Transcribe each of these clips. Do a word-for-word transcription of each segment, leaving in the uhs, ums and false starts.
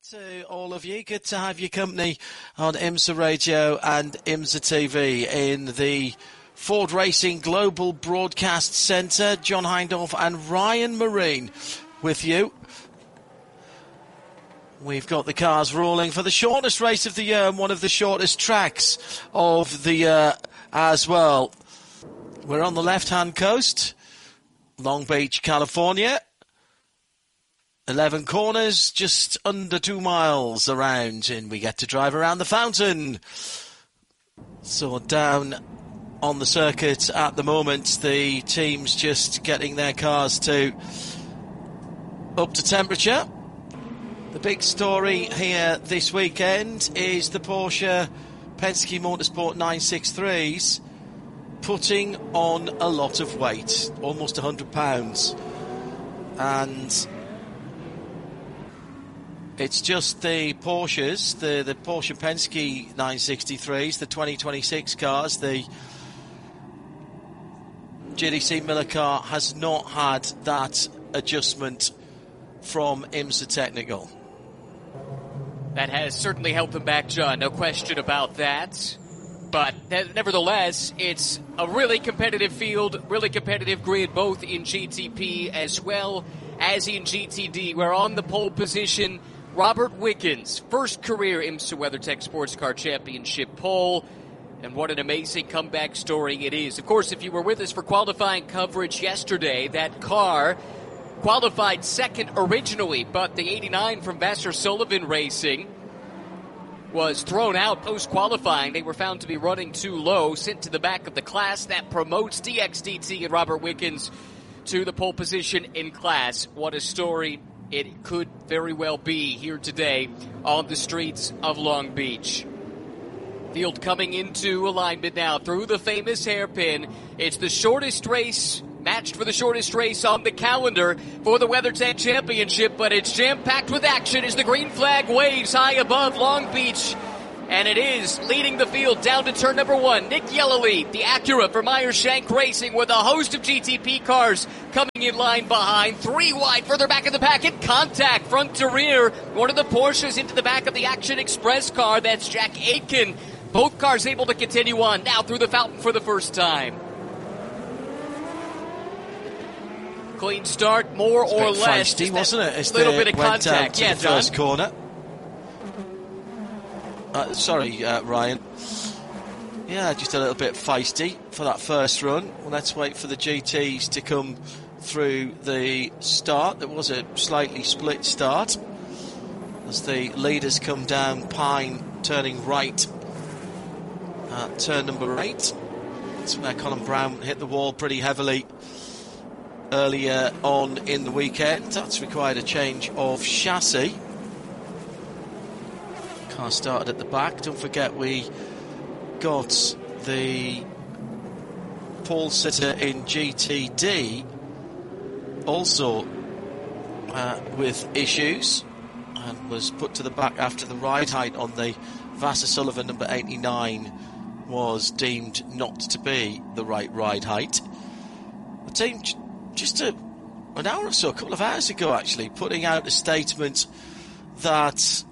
To all of you, good to have your company on IMSA Radio and IMSA T V in the Ford Racing Global Broadcast Centre. John Hindhaugh and Ryan Marine with you. We've got the cars rolling for the shortest race of the year and one of the shortest tracks of the year as well. We're on the left-hand coast, Long Beach, California. eleven corners, just under two miles around, and we get to drive around the fountain. So down on the circuit at the moment, the team's just getting their cars to up to temperature. The big story here this weekend is the Porsche Penske Motorsport nine sixty-threes putting on a lot of weight, almost one hundred pounds. And it's just the Porsches, the, the Porsche Penske nine sixty-threes, the twenty twenty-six cars. The J D C Miller car has not had that adjustment from IMSA Technical. That has certainly held them back, John, no question about that. But nevertheless, it's a really competitive field, really competitive grid, both in G T P as well as in G T D. We're on the pole position. Robert Wickens, first career IMSA WeatherTech Sports Car Championship pole. And what an amazing comeback story it is. Of course, if you were with us for qualifying coverage yesterday, that car qualified second originally, but the eighty-nine from Vasser Sullivan Racing was thrown out post-qualifying. They were found to be running too low, sent to the back of the class. That promotes D X D T and Robert Wickens to the pole position in class. What a story it could very well be here today on the streets of Long Beach. Field coming into alignment now through the famous hairpin. It's the shortest race, matched for the shortest race on the calendar for the WeatherTech Championship, but it's jam-packed with action as the green flag waves high above Long Beach. And it is leading the field down to turn number one. Nick Yellowlead, the Acura for Meyer Shank Racing, with a host of G T P cars coming in line behind. Three wide further back in the packet. Contact front to rear. One of the Porsches into the back of the Action Express car. That's Jack Aitken. Both cars able to continue on now through the fountain for the first time. Clean start, more it's or a bit less. Feisty, wasn't it? A little bit of went contact. Down to yeah, the John. First corner. Uh, sorry, uh, Ryan. Yeah, just a little bit feisty for that first run. Well, let's wait for the G Ts to come through the start. There was a slightly split start as the leaders come down Pine, turning right at turn number eight. That's where Colin Brown hit the wall pretty heavily earlier on in the weekend. That's required a change of chassis. Car started at the back. Don't forget we got the pole sitter in G T D also uh, with issues and was put to the back after the ride height on the Vasser Sullivan number eighty-nine was deemed not to be the right ride height. The team just a, an hour or so, a couple of hours ago actually, putting out a statement that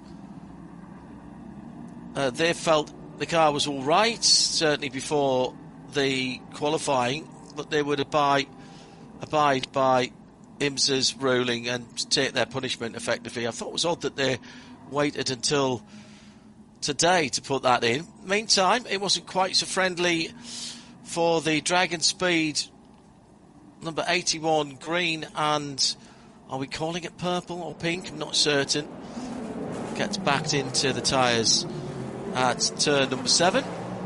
Uh, they felt the car was all right, certainly before the qualifying, but they would abide, abide by IMSA's ruling and take their punishment effectively. I thought it was odd that they waited until today to put that in. Meantime, it wasn't quite so friendly for the Dragon Speed number eighty-one green and, are we calling it purple or pink? I'm not certain. Gets backed into the tyres at turn number seven,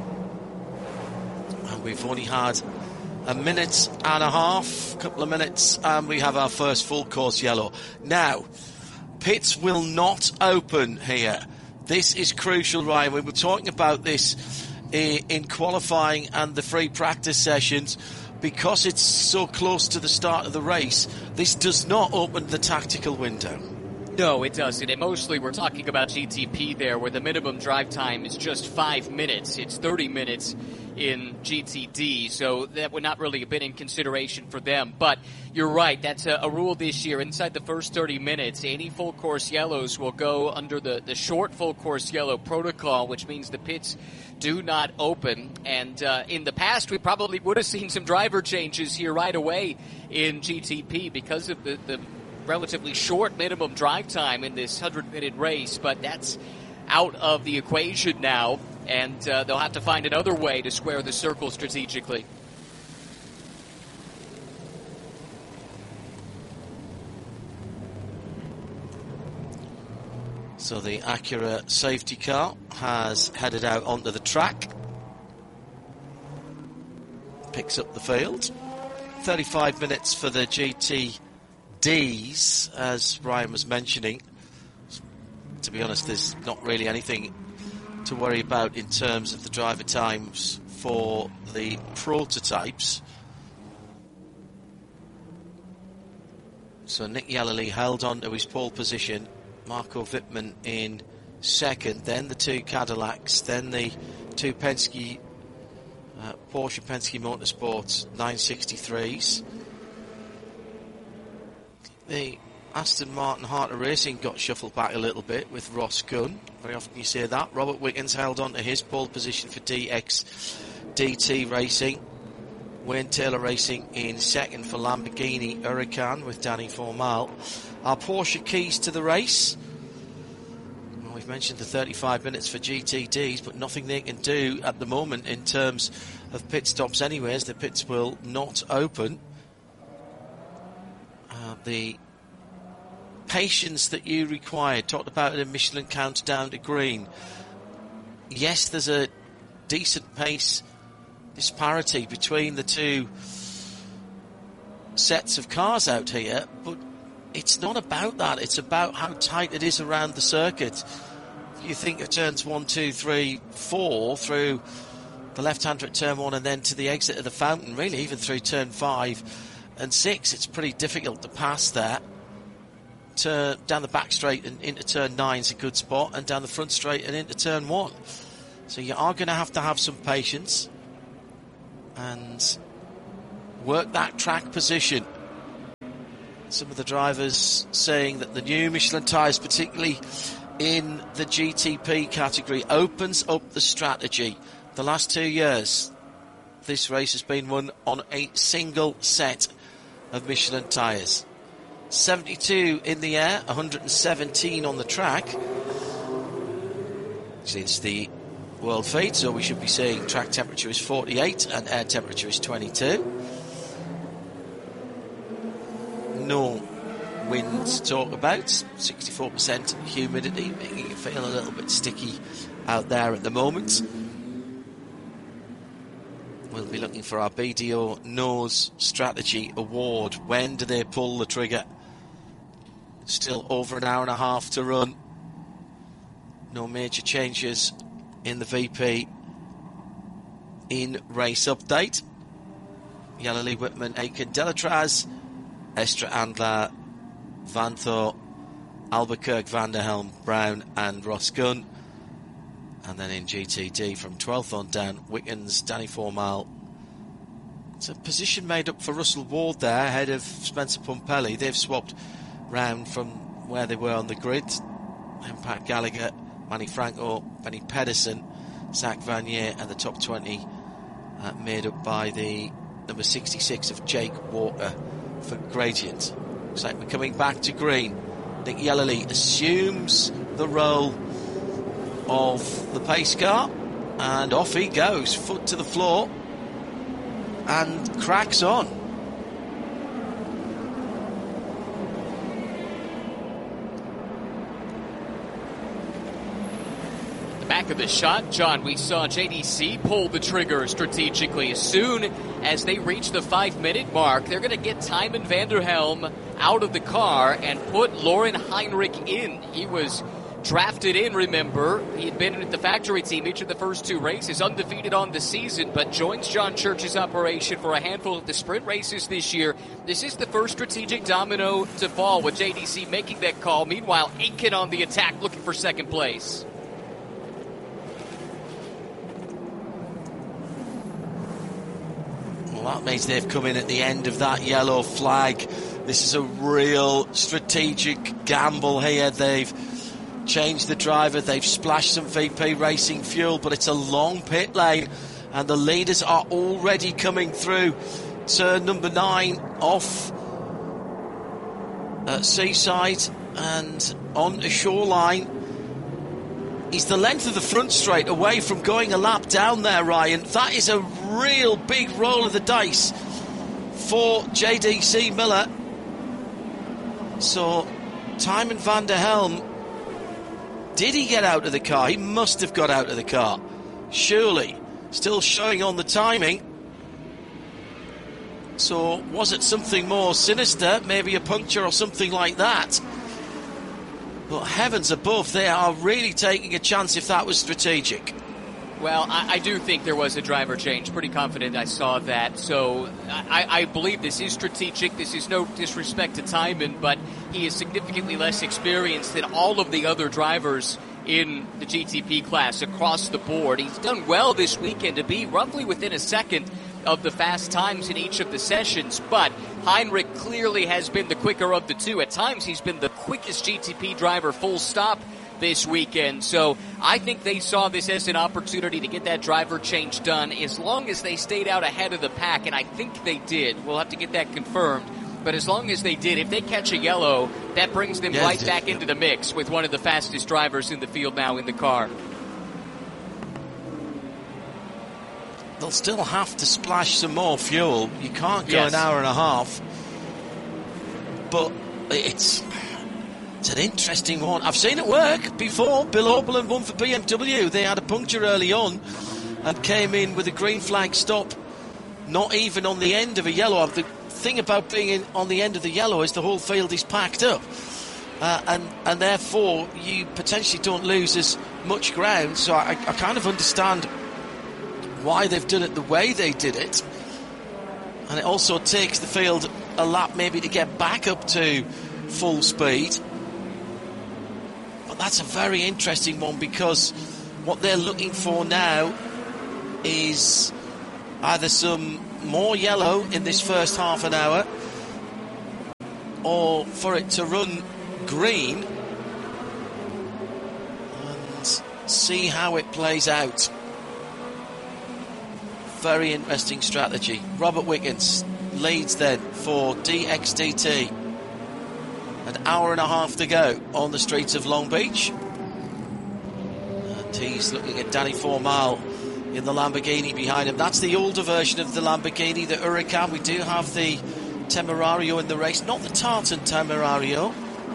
and we've only had a minute and a half, a couple of minutes, and we have our first full course yellow. Now, pits will not open here. This is crucial, Ryan. We were talking about this in qualifying and the free practice sessions. Because it's so close to the start of the race, this does not open the tactical window. No, it doesn't. And mostly we're talking about G T P there, where the minimum drive time is just five minutes. It's thirty minutes in G T D, so that would not really have been in consideration for them. But you're right, that's a, a rule this year. Inside the first thirty minutes, any full course yellows will go under the, the short full course yellow protocol, which means the pits do not open. And uh, in the past, we probably would have seen some driver changes here right away in G T P because of the, the relatively short minimum drive time in this hundred-minute race, but that's out of the equation now, and uh, they'll have to find another way to square the circle strategically. So the Acura safety car has headed out onto the track, picks up the field. thirty-five minutes for the G T Ds, as Ryan was mentioning. To be honest, there's not really anything to worry about in terms of the driver times for the prototypes. So Nick Yellerly held on to his pole position, Marco Wittmann in second, then the two Cadillacs, then the two Penske, uh, Porsche Penske Motorsports nine sixty-threes. The Aston Martin Heart of Racing got shuffled back a little bit with Ross Gunn. Very often you say that. Robert Wickens held on to his pole position for D X D T Racing. Wayne Taylor Racing in second for Lamborghini Huracan with Danny Formal. Our Porsche keys to the race. Well, we've mentioned the thirty-five minutes for G T Ds, but nothing they can do at the moment in terms of pit stops anyways. The pits will not open. Uh, the patience that you require, talked about it in Michelin Countdown to Green. Yes, there's a decent pace disparity between the two sets of cars out here, but it's not about that. It's about how tight it is around the circuit. If you think of turns one, two, three, four through the left-hander at turn one and then to the exit of the fountain, really even through turn five and six, it's pretty difficult to pass there. Turn down the back straight and into turn nine is a good spot, and down the front straight and into turn one. So you are going to have to have some patience and work that track position. Some of the drivers saying that the new Michelin tyres, particularly in the G T P category, opens up the strategy. The last two years, this race has been won on a single set of Michelin tyres. seventy-two in the air, one hundred seventeen on the track. It's the world feed, so we should be saying track temperature is forty-eight and air temperature is twenty-two. No wind to talk about, sixty-four percent humidity, making it feel a little bit sticky out there at the moment. We'll be looking for our B D O Nose Strategy Award. When do they pull the trigger? Still over an hour and a half to run. No major changes in the V P in race update. Yellerly, Whitman, Aiken, Delatraz, Estra Andler, Vantho, Albuquerque, Vanderhelm, Brown and Ross Gunn. And then in G T D from twelfth on down, Wickens, Danny Formal. It's a position made up for Russell Ward there ahead of Spencer Pumpelly. They've swapped round from where they were on the grid. And Pat Gallagher, Manny Franco, Benny Pedersen, Zach Vanier, and the top twenty uh, made up by the number sixty-six of Jake Walker for Gradient. Looks like we're coming back to green. Nick Yellerly assumes the role of the pace car, and off he goes, foot to the floor, and cracks on. Back of the shot, John, we saw J D C pull the trigger strategically. As soon as they reach the five-minute mark, they're going to get Tymon Vanderhelm out of the car and put Lauren Heinrich in. He was drafted in, remember. He had been at the factory team each of the first two races, undefeated on the season, but joins John Church's operation for a handful of the sprint races this year. This is the first strategic domino to fall with J D C making that call. Meanwhile, Aiken on the attack looking for second place. Well, that means they've come in at the end of that yellow flag. This is a real strategic gamble here. They've changed the driver, they've splashed some V P Racing fuel, but it's a long pit lane, and the leaders are already coming through turn number nine off at Seaside and on a shoreline. He's the length of the front straight away from going a lap down there, Ryan. That is a real big roll of the dice for J D C Miller. So, Tymon van der Helm, did he get out of the car? He must have got out of the car. Surely. Still showing on the timing. So, was it something more sinister? Maybe a puncture or something like that? But heavens above, they are really taking a chance if that was strategic. Well, I, I do think there was a driver change. Pretty confident I saw that. So I, I believe this is strategic. This is no disrespect to Tymon, but he is significantly less experienced than all of the other drivers in the G T P class across the board. He's done well this weekend to be roughly within a second of the fast times in each of the sessions, but Heinrich clearly has been the quicker of the two. At times he's been the quickest G T P driver full stop this weekend. So I think they saw this as an opportunity to get that driver change done as long as they stayed out ahead of the pack, and I think they did. We'll have to get that confirmed. But as long as they did, if they catch a yellow, that brings them yes, right back into the mix with one of the fastest drivers in the field now in the car. They'll still have to splash some more fuel. You can't go yes. an hour and a half. But it's... It's an interesting one. I've seen it work before. Bill Oberlin won for B M W. They had a puncture early on and came in with a green flag stop, not even on the end of a yellow. The thing about being in, on the end of the yellow is the whole field is packed up. Uh, and, and therefore, you potentially don't lose as much ground. So I, I kind of understand why they've done it the way they did it. And it also takes the field a lap maybe to get back up to full speed. That's a very interesting one because what they're looking for now is either some more yellow in this first half an hour or for it to run green and see how it plays out. Very interesting strategy. Robert Wickens leads then for D X D T. An hour and a half to go on the streets of Long Beach. And he's looking at Danny Formal in the Lamborghini behind him. That's the older version of the Lamborghini, the Huracan. We do have the Temerario in the race, not the Tartan Temerario.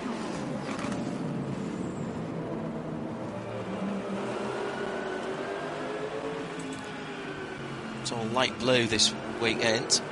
It's all light blue this weekend.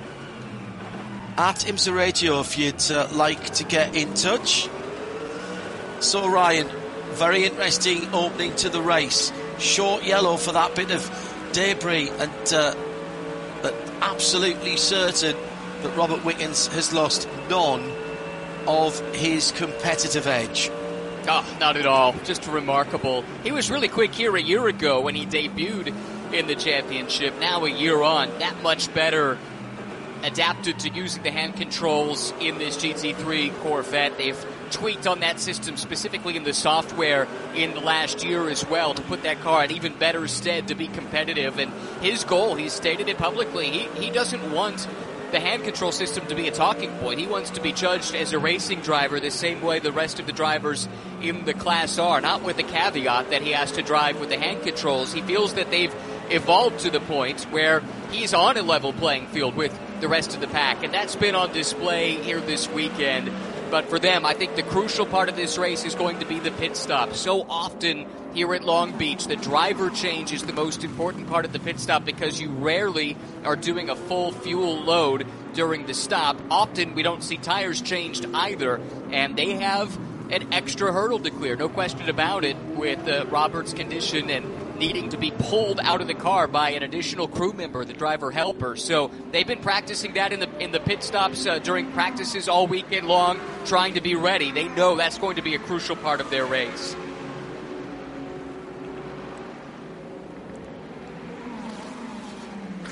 At IMSA Radio if you'd uh, like to get in touch. So Ryan, very interesting opening to the race. Short yellow for that bit of debris, and uh, but absolutely certain that Robert Wickens has lost none of his competitive edge. Oh, not at all. Just remarkable. He was really quick here a year ago when he debuted in the championship. Now a year on, that much better adapted to using the hand controls in this G T three Corvette. They've tweaked on that system, specifically in the software, in the last year as well, to put that car in even better stead to be competitive. And his goal, he's stated it publicly, he, he doesn't want the hand control system to be a talking point. He wants to be judged as a racing driver the same way the rest of the drivers in the class are, not with the caveat that he has to drive with the hand controls. He feels that they've evolved to the point where he's on a level playing field with the rest of the pack, and that's been on display here this weekend. But for them, I think the crucial part of this race is going to be the pit stop. So often here at Long Beach, the driver change is the most important part of the pit stop because you rarely are doing a full fuel load during the stop. Often we don't see tires changed either, and they have an extra hurdle to clear, no question about it, with uh, Robert's condition and needing to be pulled out of the car by an additional crew member, the driver helper. So they've been practicing that in the in the pit stops uh, during practices all weekend long, trying to be ready. They know that's going to be a crucial part of their race.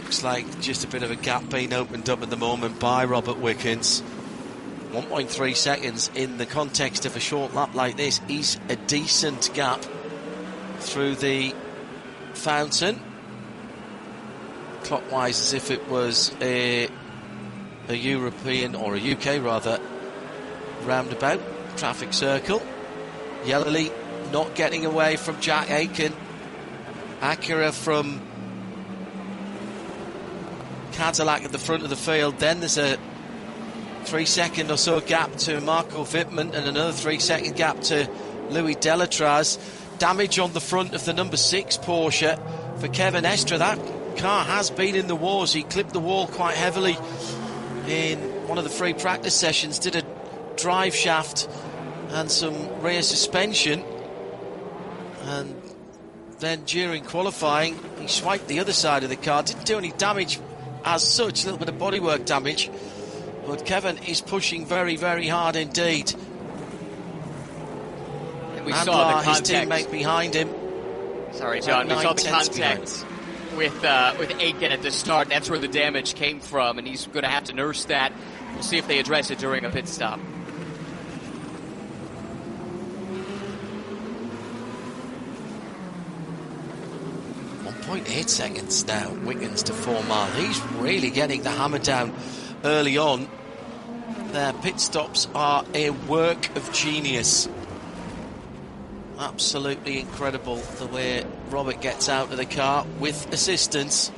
Looks like just a bit of a gap being opened up at the moment by Robert Wickens. one point three seconds in the context of a short lap like this is a decent gap through the fountain. Clockwise, as if it was a, a European, or a U K rather, roundabout traffic circle. Yellowly not getting away from Jack Aitken. Acura from Cadillac at the front of the field. Then there's a three second or so gap to Marco Wittmann and another three second gap to Louis Delatraz. Damage on the front of the number six Porsche for Kevin Estre. That car has been in the wars. He clipped the wall quite heavily in one of the free practice sessions, did a drive shaft and some rear suspension, and then during qualifying he swiped the other side of the car. Didn't do any damage as such, a little bit of bodywork damage, but Kevin is pushing very, very hard indeed. And we Andlar, saw the his contact. teammate behind him. Sorry, John. We nine saw the tenths contact with uh, with Aitken at the start. That's where the damage came from, and he's going to have to nurse that. We'll see if they address it during a pit stop. one point eight seconds now, Wickens to four mile. He's really getting the hammer down early on. Their pit stops are a work of genius. Absolutely incredible the way Robert gets out of the car with assistance.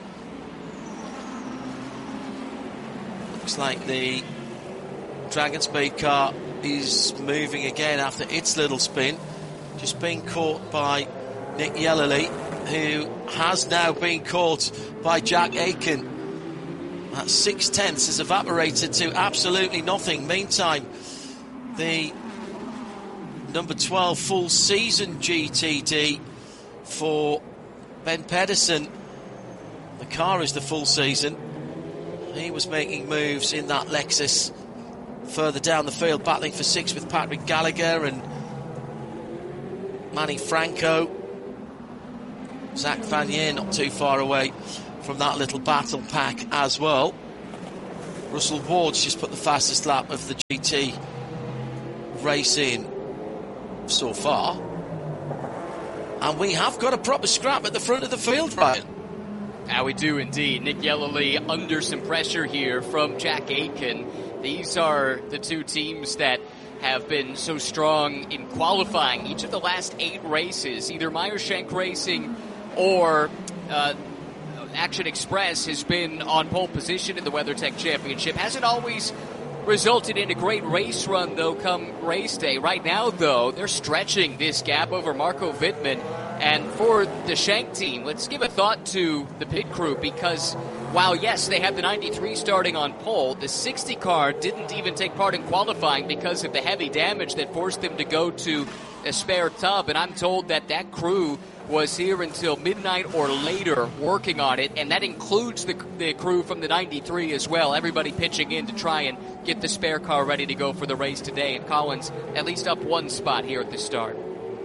Looks like the Dragon Speed car is moving again after its little spin. Just being caught by Nick Yellowly, who has now been caught by Jack Aitken. That six tenths has evaporated to absolutely nothing. Meantime, the number twelve full season G T D for Ben Pedersen. The car is the full season. He was making moves in that Lexus further down the field, battling for six with Patrick Gallagher and Manny Franco. Zach Vanier not too far away from that little battle pack as well. Russell Ward's just put the fastest lap of the G T race in so far. And we have got a proper scrap at the front of the field, Ryan. Now we do indeed. Nick Yellowly under some pressure here from Jack Aitken. These are the two teams that have been so strong in qualifying each of the last eight races. Either Meyer-Shank Racing or uh, Action Express has been on pole position in the WeatherTech Championship. Hasn't always resulted in a great race run, though, come race day. Right now, though, they're stretching this gap over Marco Wittmann. And for the Shank team, let's give a thought to the pit crew, because while, yes, they have the ninety-three starting on pole, the sixty car didn't even take part in qualifying because of the heavy damage that forced them to go to a spare tub. And I'm told that that crew was here until midnight or later working on it, and that includes the, the crew from the ninety-three as well. Everybody pitching in to try and get the spare car ready to go for the race today. And Collins at least up one spot here at the start.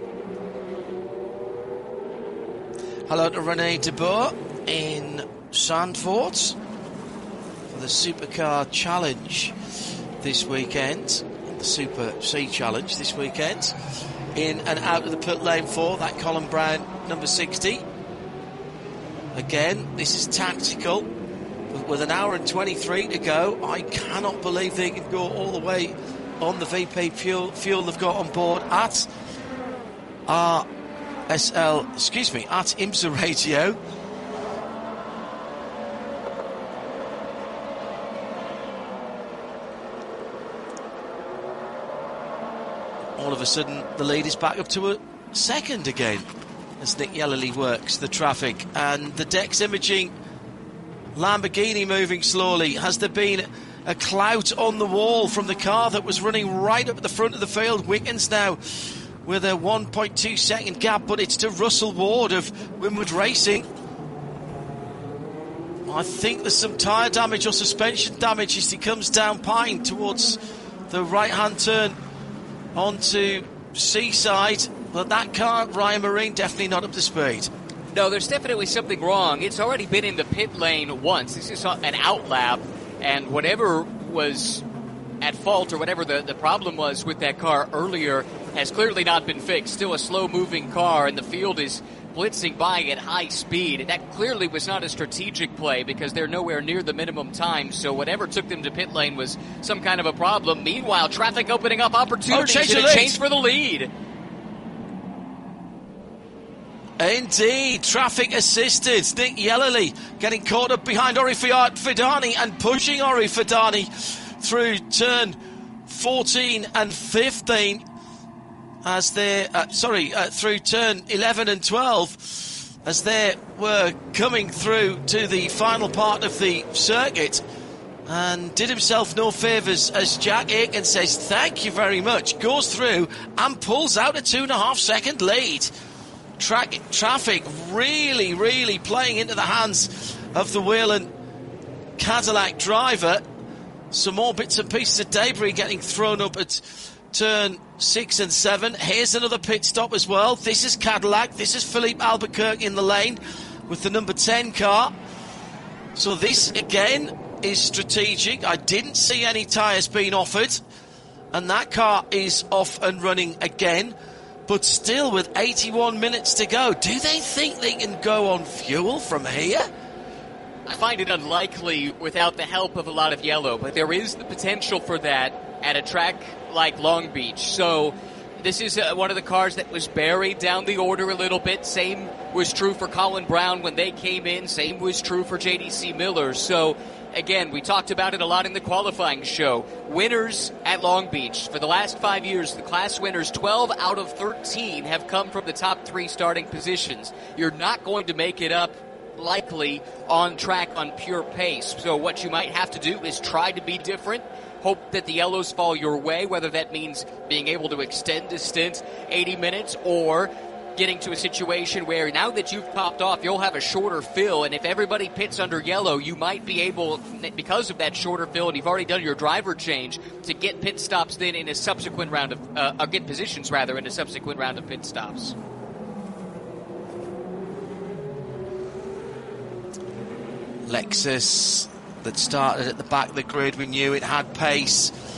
Hello to René de Boer in Zandvoort for the Supercar Challenge this weekend, the Super C Challenge this weekend. In and out of the pit lane for that Colin Brown number sixty. Again, this is tactical, but with an hour and twenty-three to go, I cannot believe they can go all the way on the V P fuel, fuel they've got on board at R S L, excuse me, at IMSA Radio. All of a sudden, the lead is back up to a second again as Nick Yellowly works the traffic. And the Dex Imaging Lamborghini moving slowly. Has there been a clout on the wall from the car that was running right up at the front of the field? Wickens now with a one point two second gap, but it's to Russell Ward of Winwood Racing. I think there's some tyre damage or suspension damage as he comes down Pine towards the right-hand turn onto Seaside. But that car, Ryan Marine, definitely not up to speed. No, there's definitely something wrong. It's already been in the pit lane once. This is an outlap, and whatever was at fault or whatever the, the problem was with that car earlier has clearly not been fixed. Still a slow-moving car, and the field is blitzing by at high speed. That clearly was not a strategic play because they're nowhere near the minimum time, so whatever took them to pit lane was some kind of a problem. Meanwhile, traffic opening up opportunities oh, change and a change for the lead. Indeed, traffic assisted. Nick Yellerly getting caught up behind Ori Fidani and pushing Ori Fidani through turn fourteen and fifteen as they, uh, sorry, uh, through turn eleven and twelve as they were coming through to the final part of the circuit, and did himself no favours as Jack Aitken says thank you very much, goes through and pulls out a two and a half second lead. Tra- traffic really, really playing into the hands of the Whelen Cadillac driver. Some more bits and pieces of debris getting thrown up at turn six and seven. Here's another pit stop as well. This is Cadillac. This is Philippe Albuquerque in the lane with the number ten car. So this, again, is strategic. I didn't see any tyres being offered. And that car is off and running again. But still, with eighty-one minutes to go, do they think they can go on fuel from here? I find it unlikely without the help of a lot of yellow, but there is the potential for that at a track like Long Beach. So this is uh, one of the cars that was buried down the order a little bit. Same was true for Colin Brown when they came in. Same was true for J D C Miller. So again, we talked about it a lot in the qualifying show. Winners at Long Beach. For the last five years, the class winners, twelve out of thirteen, have come from the top three starting positions. You're not going to make it up likely on track on pure pace. So what you might have to do is try to be different. Hope that the yellows fall your way, whether that means being able to extend a stint eighty minutes or getting to a situation where now that you've popped off, you'll have a shorter fill, and if everybody pits under yellow, you might be able, because of that shorter fill, and you've already done your driver change, to get pit stops then in a subsequent round of, uh, or get positions rather in a subsequent round of pit stops. Lexus that started at the back of the grid, we knew it had pace.